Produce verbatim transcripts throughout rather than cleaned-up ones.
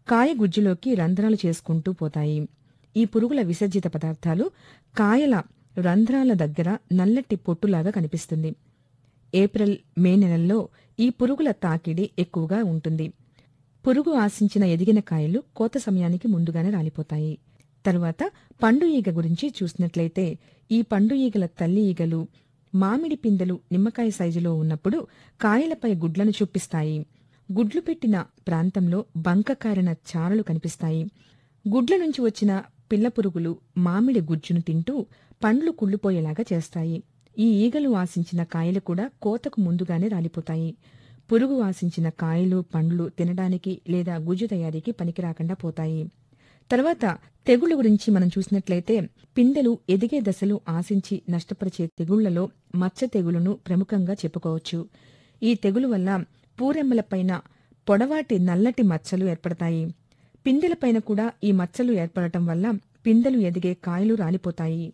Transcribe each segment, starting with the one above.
కాయ గుజ్జులోకి రంధ్రాలు చేసుకుంటూ పోతాయి. ఈ పురుగుల విసర్జిత పదార్థాలు కాయల రంధ్రాల దగ్గర నల్లటి పొట్టులాగా కనిపిస్తుంది. ఏప్రిల్ మే నెలల్లో ఈ పురుగుల తాకిడి ఎక్కువగా ఉంటుంది. పురుగు ఆశించిన ఎదిగిన కాయలు కోత సమయానికి ముందుగానే రాలిపోతాయి. తరువాత పండు ఈగ గురించి చూసినట్లయితే ఈ పండు ఈగల తల్లి ఈగలు మామిడి పిందెలు నిమ్మకాయ సైజులో ఉన్నప్పుడు కాయలపై గుడ్లను చూపిస్తాయి. గుడ్లు పెట్టిన ప్రాంతంలో బంకకారిన చారలు కనిపిస్తాయి. గుడ్ల నుంచి వచ్చిన పిల్ల పురుగులు మామిడి గుజ్జును తింటూ పండ్లు కుళ్ళిపోయేలాగా చేస్తాయి. ఈ ఈగలు ఆశించిన కాయలు కూడా కోతకు ముందుగానే రాలిపోతాయి. పురుగు ఆశించిన కాయలు పండ్లు తినడానికి లేదా గుజ్జు తయారీకి పనికిరాకుండా పోతాయి. తర్వాత తెగుళ్ల గురించి మనం చూసినట్లయితే పిందెలు ఎదిగే దశలో ఆశించి నష్టపరిచే తెగుళ్లలో మచ్చ తెగులును ప్రముఖంగా చెప్పుకోవచ్చు. ఈ తెగులు వల్ల పూరెమ్మలపైన పొడవాటి నల్లటి మచ్చలు ఏర్పడతాయి. పిందెలపైన కూడా ఈ మచ్చలు ఏర్పడటం వల్ల పిందెలు ఎదిగే కాయలు రాలిపోతాయి.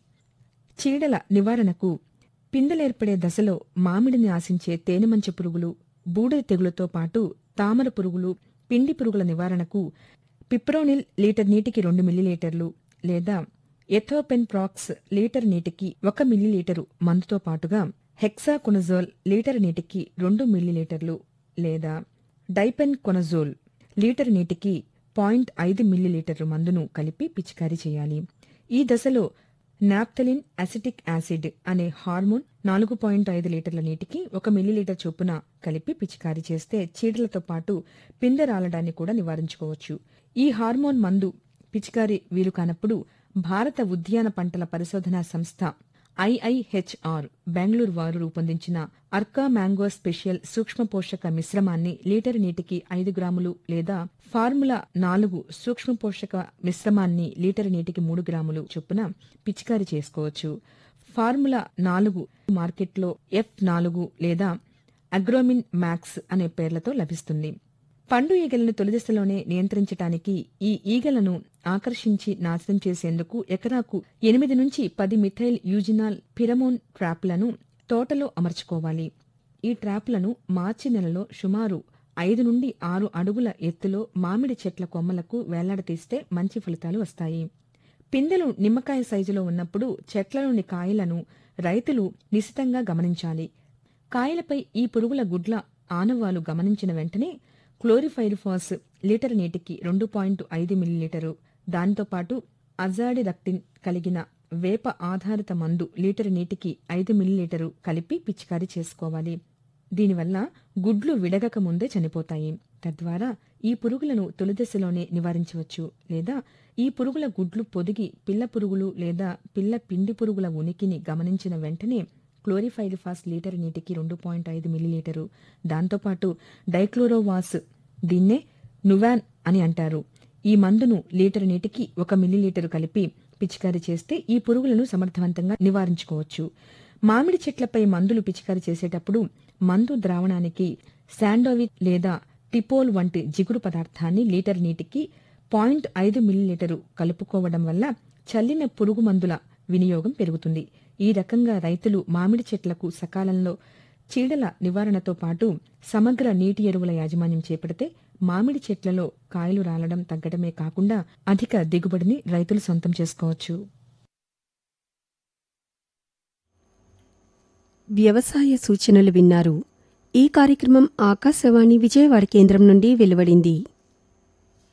చీడల నివారణకు పిందెలేర్పడే దశలో మామిడిని ఆశించే తేనెమంచ పురుగులు, బూడిద తెగులుతో పాటు తామర పురుగులు, పిండి పురుగుల నివారణకు పిప్రోనిల్ లీటర్ నీటికి రెండు మిల్లీలీటర్లు లేదా ఎథోపెన్ ప్రాక్స్ లీటర్ నీటికి ఒక మిల్లీలీటరు మందుతో పాటుగా హెక్సాకొనజోల్ లీటర్ నీటికి రెండు మిల్లీలీటర్లు లేదా డైపెన్ కొనజోల్ లీటర్ నీటికి పాయింట్ ఐదు మిల్లీలీటర్లు మందును కలిపి పిచికారీ చేయాలి. ఈ దశలో నాప్థలిన్ అసిటిక్ యాసిడ్ అనే హార్మోన్ నాలుగు పాయింట్ ఐదు లీటర్ల నీటికి ఒక మిల్లీలీటర్ చొప్పున కలిపి పిచికారీ చేస్తే చీడలతో పాటు పిందె రాలడాన్ని కూడా నివారించుకోవచ్చు. ఈ హార్మోన్ మందు పిచికారీ వీలు కానప్పుడు భారత ఉద్యాన పంటల పరిశోధనా సంస్థ ఐఐహెచ్ఆర్ బెంగళూరు వారు రూపొందించిన అర్కా మ్యాంగో స్పెషల్ సూక్ష్మ పోషక మిశ్రమాన్ని లీటర్ నీటికి ఐదు గ్రాములు లేదా ఫార్ములా నాలుగు సూక్ష్మ పోషక మిశ్రమాన్ని లీటర్ నీటికి మూడు గ్రాములు చొప్పున పిచికారీ చేసుకోవచ్చు. ఫార్ములా నాలుగు మార్కెట్లో ఎఫ్ నాలుగు లేదా అగ్రోమిన్ మ్యాక్స్ అనే పేర్లతో లభిస్తుంది. పండు ఈగలను తొలిదశలోనే నియంత్రించటానికి ఈ ఈగలను ఆకర్షించి నాశనం చేసేందుకు ఎకరాకు ఎనిమిది నుంచి పది మిథైల్ యూజినాల్ ఫిరమోన్ ట్రాప్లను తోటలో అమర్చుకోవాలి. ఈ ట్రాప్లను మార్చి నెలలో సుమారు ఐదు నుండి ఆరు అడుగుల ఎత్తులో మామిడి చెట్ల కొమ్మలకు వేలాడదీస్తే మంచి ఫలితాలు వస్తాయి. పిందెలు నిమ్మకాయ సైజులో ఉన్నప్పుడు చెట్లలోని కాయలను రైతులు నిశితంగా గమనించాలి. కాయలపై ఈ పురుగుల గుడ్ల ఆనవాలు గమనించిన వెంటనే క్లోరిఫైరిఫాస్ లీటర్ నీటికి రెండు పాయింట్ ఐదు మిల్లీలీటరు, దాంతోపాటు అజాడిరక్టిన్ కలిగిన వేప ఆధారిత మందు లీటర్ నీటికి ఐదు మిల్లీలీటరు కలిపి పిచికారీ చేసుకోవాలి. దీనివల్ల గుడ్లు విడగక ముందే చనిపోతాయి. తద్వారా ఈ పురుగులను తొలిదశలోనే నివారించవచ్చు. లేదా ఈ పురుగుల గుడ్లు పొదిగి పిల్ల పురుగులు లేదా పిల్ల పిండి పురుగుల ఉనికిని గమనించిన వెంటనే క్లోరిఫైరిఫాస్ లీటర్ నీటికి రెండు పాయింట్ ఐదు మిల్లీలీటరు, దాంతోపాటు డైక్లోరోవాస్, దీన్నే నువాన్ అని అంటారు, ఈ మందును లీటర్ నీటికి ఒక మిల్లీలీటరు కలిపి పిచికారీ చేస్తే ఈ పురుగులను సమర్థవంతంగా నివారించుకోవచ్చు. మామిడి చెట్లపై మందులు పిచికారీ చేసేటప్పుడు మందు ద్రావణానికి శాండోవిక్ లేదా టిపోల్ వంటి జిగురు పదార్థాన్ని లీటర్ నీటికి పాయింట్ ఐదు మిల్లీలీటరు కలుపుకోవడం వల్ల చల్లిన పురుగు మందుల వినియోగం పెరుగుతుంది. ఈ రకంగా రైతులు మామిడి చెట్లకు సకాలంలో చీడల నివారణతో పాటు సమగ్ర నీటి ఎరువుల యాజమాన్యం చేపడితే మామిడి చెట్లలో కాయలు రాలడం తగ్గడమే కాకుండా అధిక దిగుబడిని రైతులు సొంతం చేసుకోవచ్చు. వ్యవసాయ సూచనలు విన్నారు. ఈ కార్యక్రమం ఆకాశవాణి విజయవాడ కేంద్రం నుండి వెలువడింది.